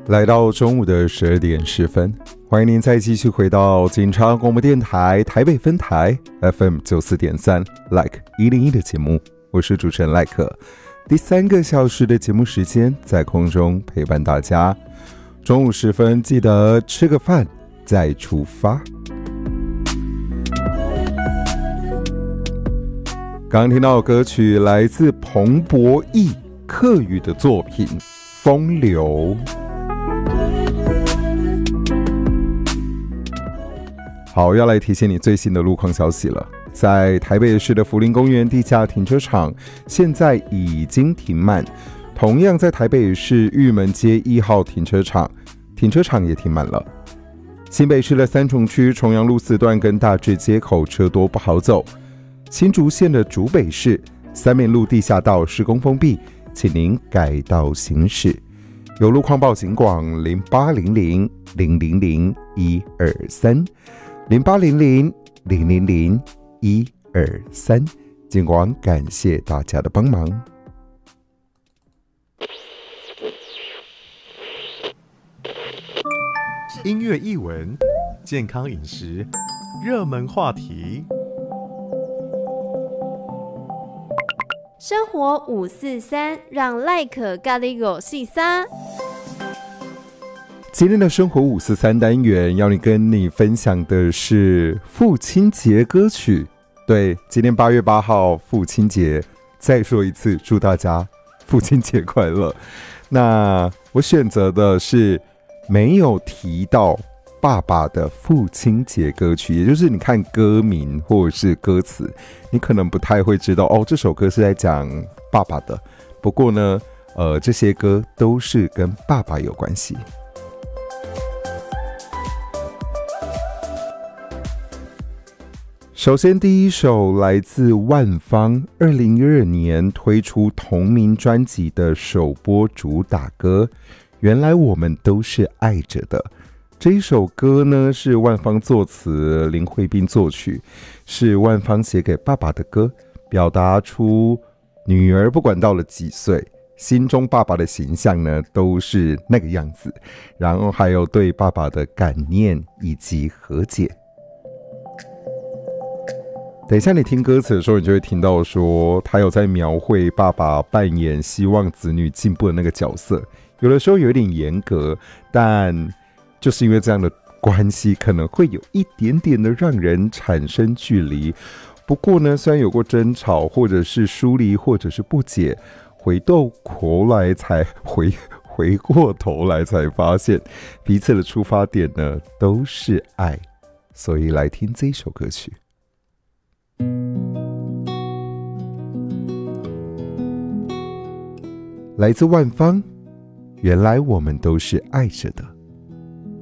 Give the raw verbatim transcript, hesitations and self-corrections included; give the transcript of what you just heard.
来到中午的十二点十分，欢迎您再继续回到警察广播电台台北分台 F M 九四点三 Like 一零一的节目，我是主持人 Like。第三个小时的节目时间在空中陪伴大家，中午时分记得吃个饭再出发。刚刚听到的歌曲来自彭博义客语的作品《风流》。好，要来提醒你最新的路况消息了。在台北市的福林公园地下停车场现在已经停满，同样在台北市玉门街一号停车场停车场也停满了。新北市的三重区重阳路四段跟大智街口车多不好走。新竹县的竹北市三民路地下道施工封闭，请您改道行驶。有路况报警广零八零零零零零一二三零八零零零零零一二三，尽管感谢大家的帮忙。 音乐艺文、健康饮食、热门话题， 生活五四三，让 Like 咖喱狗细沙。 今天的生活五四三单元要你跟你分享的是父亲节歌曲。对，今天八月八号父亲节，再说一次，祝大家父亲节快乐。那我选择的是没有提到爸爸的父亲节歌曲，也就是你看歌名或者是歌词，你可能不太会知道哦，这首歌是在讲爸爸的。不过呢，呃，这些歌都是跟爸爸有关系。首先第一首来自万芳二零一二年推出同名专辑的首播主打歌，原来我们都是爱着的。这一首歌呢是万芳作词，林慧斌作曲，是万芳写给爸爸的歌，表达出女儿不管到了几岁，心中爸爸的形象呢都是那个样子，然后还有对爸爸的感念以及和解。等一下你听歌词的时候，你就会听到说他有在描绘爸爸扮演希望子女进步的那个角色，有的时候有点严格，但就是因为这样的关系，可能会有一点点的让人产生距离。不过呢，虽然有过争吵，或者是疏离，或者是不解，回到头来才回回过头来才发现，彼此的出发点呢都是爱。所以来听这首歌曲。来自万芳，原来我们都是爱着的。